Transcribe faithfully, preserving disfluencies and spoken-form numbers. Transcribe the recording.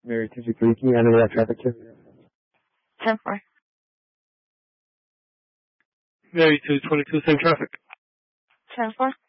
Mary two two three, can you handle that traffic too? ten four. Mary two twenty-two, same traffic. ten four.